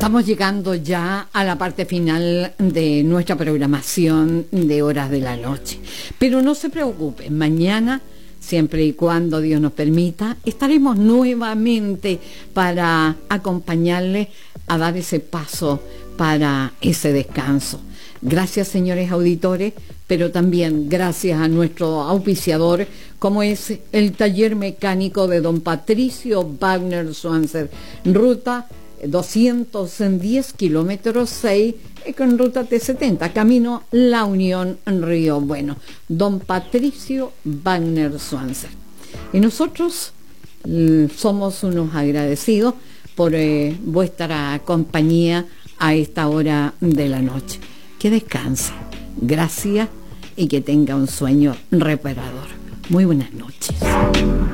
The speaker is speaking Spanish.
Estamos llegando ya a la parte final de nuestra programación de Horas de la Noche. Pero no se preocupen, mañana, siempre y cuando Dios nos permita, estaremos nuevamente para acompañarles a dar ese paso para ese descanso. Gracias, señores auditores, pero también gracias a nuestro auspiciador, como es el taller mecánico de don Patricio Wagner Swanser, ruta 210 kilómetros 6 con ruta T70, camino La Unión, Río Bueno. Don Patricio Wagner Swanser. Y nosotros somos unos agradecidos por vuestra compañía a esta hora de la noche. Que descanse. Gracias y que tenga un sueño reparador. Muy buenas noches.